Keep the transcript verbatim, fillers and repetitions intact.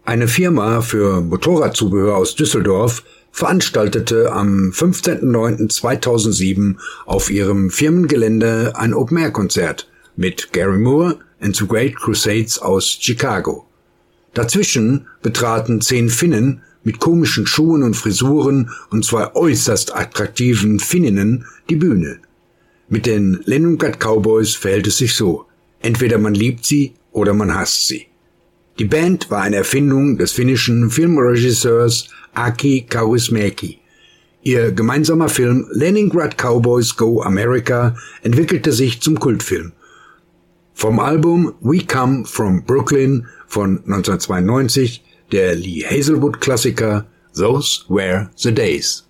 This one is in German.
Eine Firma für Motorradzubehör aus Düsseldorf veranstaltete am fünfzehnten neunten zweitausendsieben auf ihrem Firmengelände ein Open-Air-Konzert mit Gary Moore and the Great Crusades aus Chicago. Dazwischen betraten zehn Finnen mit komischen Schuhen und Frisuren und zwei äußerst attraktiven Finninnen die Bühne. Mit den Leningrad Cowboys verhält es sich so: Entweder man liebt sie oder man hasst sie. Die Band war eine Erfindung des finnischen Filmregisseurs Aki Kaurismäki. Ihr gemeinsamer Film Leningrad Cowboys Go America entwickelte sich zum Kultfilm. Vom Album We Come From Brooklyn von neunzehnhundertzweiundneunzig der Lee Hazelwood-Klassiker Those Were the Days.